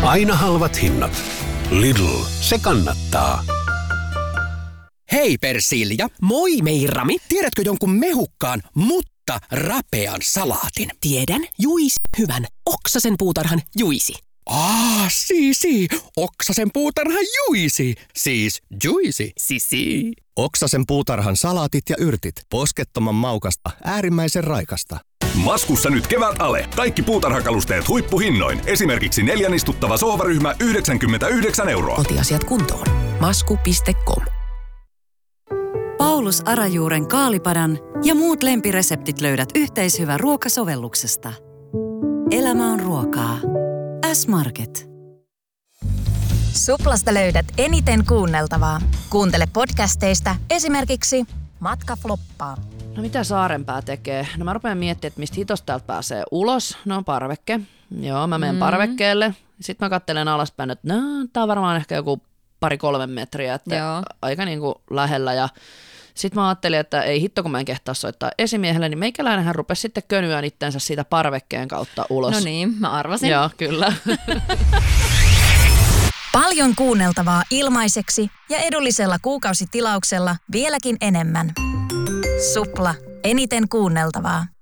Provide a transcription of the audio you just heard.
Aina halvat hinnat. Lidl, se kannattaa. Hei Persilja. Moi Meirami. Tiedätkö jonkun mehukkaan, mutta rapean salaatin? Tiedän, Juisi, hyvän oksasen puutarhan Juisi. Sii. Oksasen puutarhan Juisi. Siis Juisi. Sisi. Oksasen puutarhan salaatit ja yrtit. Poskettoman maukasta, äärimmäisen raikasta. Maskussa nyt kevät ale. Kaikki puutarhakalusteet huippuhinnoin. Esimerkiksi 4 istuttava sohvaryhmä 99 €. Kotiasiat kuntoon. Masku.com. Paulus Arajuuren kaalipadan ja muut lempireseptit löydät yhteishyvä-ruokasovelluksesta. Elämä on ruokaa. S-Market. Suplasta löydät eniten kuunneltavaa. Kuuntele podcasteista esimerkiksi Matka floppaa. No mitä Saarenpää tekee? No mä rupean miettimään, että mistä hitosta täältä pääsee ulos. No parvekke. Joo, mä menen parvekkeelle. Sitten mä katselen alaspäin, että no, tää on varmaan ehkä joku 2-3 metriä, että aika niinku lähellä. Ja sitten mä ajattelin, että ei hitto, kun mä en kehtaa soittaa esimiehelle, niin meikäläinenhän rupesi sitten könyään itsensä siitä parvekkeen kautta ulos. No niin, mä arvasin. Joo, kyllä. Paljon kuunneltavaa ilmaiseksi ja edullisella kuukausitilauksella vieläkin enemmän. Supla. Eniten kuunneltavaa.